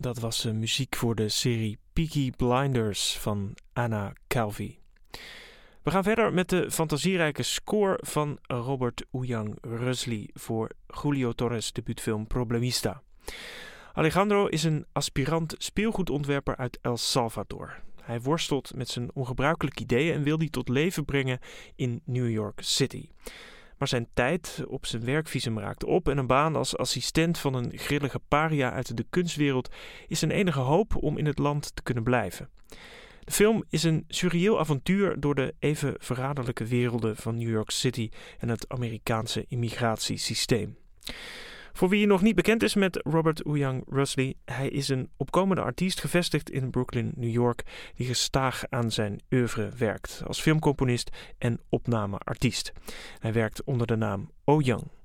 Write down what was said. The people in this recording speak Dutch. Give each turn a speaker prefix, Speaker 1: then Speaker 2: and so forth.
Speaker 1: Dat was muziek voor de serie Peaky Blinders van Anna Calvi. We gaan verder met de fantasierijke score van Robert Uyang Rusli voor Julio Torres' debuutfilm Problemista. Alejandro is een aspirant speelgoedontwerper uit El Salvador. Hij worstelt met zijn ongebruikelijke ideeën en wil die tot leven brengen in New York City. Maar zijn tijd op zijn werkvisum raakt op en een baan als assistent van een grillige paria uit de kunstwereld is zijn enige hoop om in het land te kunnen blijven. De film is een surreëel avontuur door de even verraderlijke werelden van New York City en het Amerikaanse immigratiesysteem. Voor wie nog niet bekend is met Robert Uyang Rusli, hij is een opkomende artiest gevestigd in Brooklyn, New York, die gestaag aan zijn oeuvre werkt als filmcomponist en opnameartiest. Hij werkt onder de naam O Young.